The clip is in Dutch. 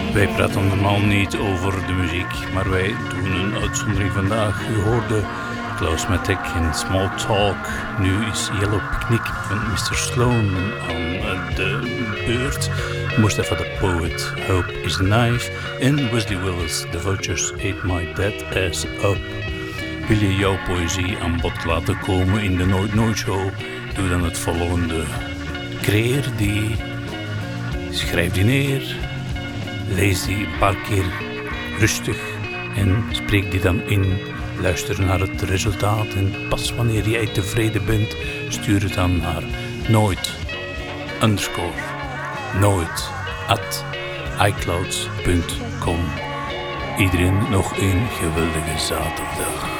Wij praten normaal niet over de muziek, maar wij doen een uitzondering vandaag. U hoorde Klaus Matek in Small Talk. Nu is Yellow Picnic van Mr. Sloan aan de beurt. Mustafa the Poet, Hope is a Knife. En Wesley Willis, The Vultures Ate My Dead Ass Up. Wil je jouw poëzie aan bod laten komen in de Nooit Nooit Show? Doe dan het volgende. Creëer die, schrijf die neer, lees die een paar keer rustig en spreek die dan in. Luister naar het resultaat en pas wanneer jij tevreden bent, stuur het dan naar nooit@iclouds.com. Iedereen nog een geweldige zaterdag.